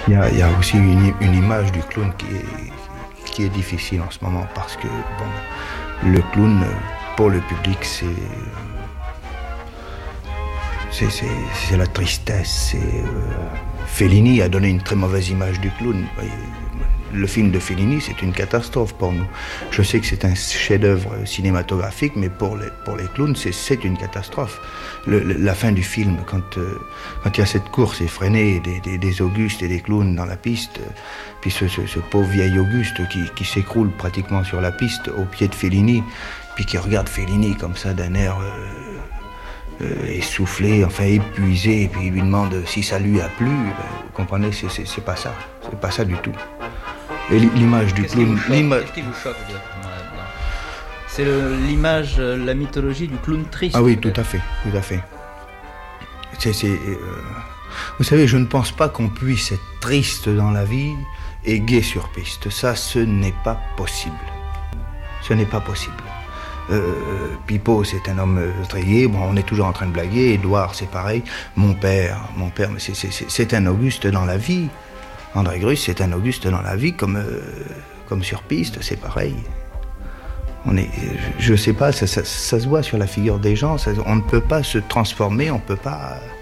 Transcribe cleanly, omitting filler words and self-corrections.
Il y a aussi une image du clown qui est difficile en ce moment parce que bon, le clown, pour le public, c'est la tristesse. Fellini a donné une très mauvaise image du clown. Le film de Fellini, c'est une catastrophe pour nous. Je sais que c'est un chef-d'œuvre cinématographique, mais pour les clowns, c'est une catastrophe. La fin du film, quand il y a cette course effrénée des Augustes et des clowns dans la piste, puis ce pauvre vieil Auguste qui s'écroule pratiquement sur la piste au pied de Fellini, puis qui regarde Fellini comme ça d'un air essoufflé, enfin épuisé, et puis il lui demande si ça lui a plu. Vous comprenez, c'est pas ça du tout. Et l'image du clown... Qu'est-ce qui vous choque exactement là-dedans ? C'est l'image, la mythologie du clown triste. Ah oui, tout à fait. Vous savez, je ne pense pas qu'on puisse être triste dans la vie et gai sur piste. Ça, ce n'est pas possible. Ce n'est pas possible. Pipo, c'est un homme très gai. Bon, on est toujours en train de blaguer. Édouard, c'est pareil. Mon père, mais c'est un Auguste dans la vie. André Gruss, c'est un Auguste dans la vie, comme sur piste, c'est pareil. Je sais pas, ça se voit sur la figure des gens, on ne peut pas se transformer, on ne peut pas...